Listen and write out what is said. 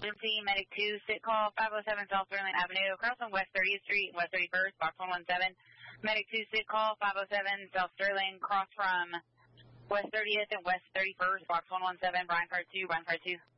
Medic 2, sit call 507 South Sterling Avenue, across from West 30th Street and West 31st, box 117. Medic 2, sit call 507 South Sterling, cross from West 30th and West 31st, box 117, Brian Car 2, Brian Car 2.